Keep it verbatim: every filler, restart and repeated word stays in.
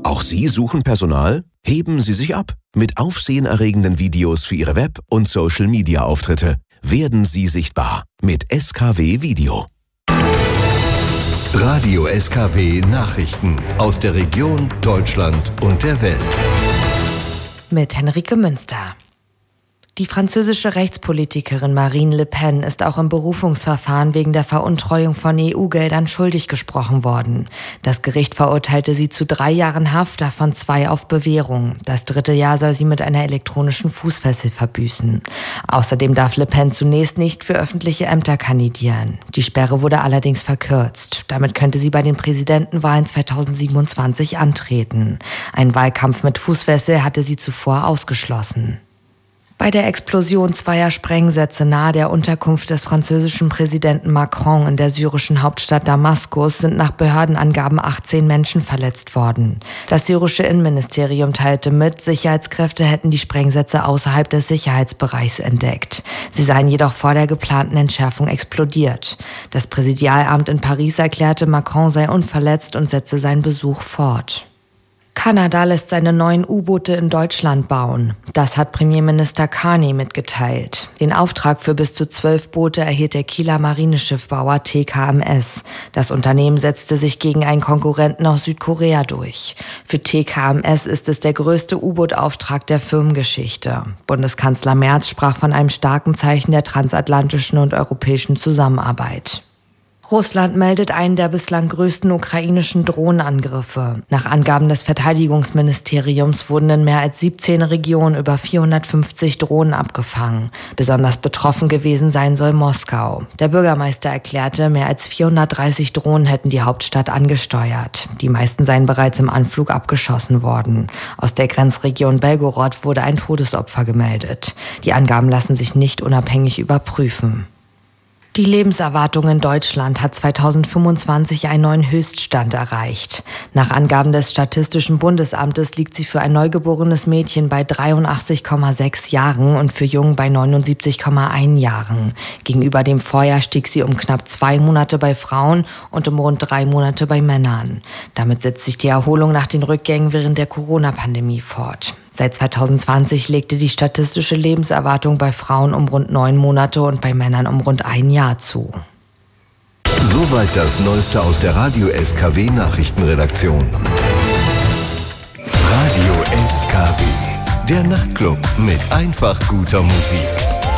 Auch Sie suchen Personal? Heben Sie sich ab mit aufsehenerregenden Videos für Ihre Web- und Social-Media-Auftritte. Werden Sie sichtbar mit S K W Video. Radio S K W Nachrichten aus der Region, Deutschland und der Welt. Mit Henrike Münster. Die französische Rechtspolitikerin Marine Le Pen ist auch im Berufungsverfahren wegen der Veruntreuung von E U-Geldern schuldig gesprochen worden. Das Gericht verurteilte sie zu drei Jahren Haft, davon zwei auf Bewährung. Das dritte Jahr soll sie mit einer elektronischen Fußfessel verbüßen. Außerdem darf Le Pen zunächst nicht für öffentliche Ämter kandidieren. Die Sperre wurde allerdings verkürzt. Damit könnte sie bei den Präsidentenwahlen zweitausendsiebenundzwanzig antreten. Ein Wahlkampf mit Fußfessel hatte sie zuvor ausgeschlossen. Bei der Explosion zweier Sprengsätze nahe der Unterkunft des französischen Präsidenten Macron in der syrischen Hauptstadt Damaskus sind nach Behördenangaben achtzehn Menschen verletzt worden. Das syrische Innenministerium teilte mit, Sicherheitskräfte hätten die Sprengsätze außerhalb des Sicherheitsbereichs entdeckt. Sie seien jedoch vor der geplanten Entschärfung explodiert. Das Präsidialamt in Paris erklärte, Macron sei unverletzt und setze seinen Besuch fort. Kanada lässt seine neuen U-Boote in Deutschland bauen. Das hat Premierminister Carney mitgeteilt. Den Auftrag für bis zu zwölf Boote erhielt der Kieler Marineschiffbauer T K M S. Das Unternehmen setzte sich gegen einen Konkurrenten aus Südkorea durch. Für T K M S ist es der größte U-Boot-Auftrag der Firmengeschichte. Bundeskanzler Merz sprach von einem starken Zeichen der transatlantischen und europäischen Zusammenarbeit. Russland meldet einen der bislang größten ukrainischen Drohnenangriffe. Nach Angaben des Verteidigungsministeriums wurden in mehr als siebzehn Regionen über vierhundertfünfzig Drohnen abgefangen. Besonders betroffen gewesen sein soll Moskau. Der Bürgermeister erklärte, mehr als vierhundertdreißig Drohnen hätten die Hauptstadt angesteuert. Die meisten seien bereits im Anflug abgeschossen worden. Aus der Grenzregion Belgorod wurde ein Todesopfer gemeldet. Die Angaben lassen sich nicht unabhängig überprüfen. Die Lebenserwartung in Deutschland hat zweitausendfünfundzwanzig einen neuen Höchststand erreicht. Nach Angaben des Statistischen Bundesamtes liegt sie für ein neugeborenes Mädchen bei dreiundachtzig Komma sechs Jahren und für Jungen bei neunundsiebzig Komma eins Jahren. Gegenüber dem Vorjahr stieg sie um knapp zwei Monate bei Frauen und um rund drei Monate bei Männern. Damit setzt sich die Erholung nach den Rückgängen während der Corona-Pandemie fort. Seit zweitausendzwanzig legte die statistische Lebenserwartung bei Frauen um rund neun Monate und bei Männern um rund ein Jahr zu. Soweit das Neueste aus der Radio S K W Nachrichtenredaktion. Radio S K W, der Nachtclub mit einfach guter Musik.